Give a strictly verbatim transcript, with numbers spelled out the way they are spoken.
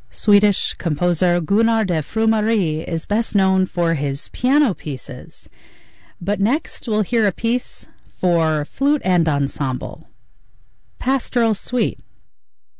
Swedish composer Gunnar de Frumari is best known for his piano pieces, but next we'll hear a piece for flute and ensemble, Pastoral Suite,